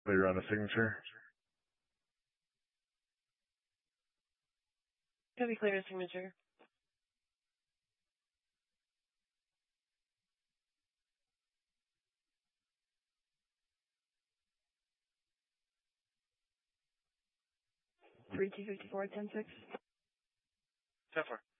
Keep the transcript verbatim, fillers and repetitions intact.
clear on a signature. Copy, clear a signature. Three two fifty four ten six. Ten four.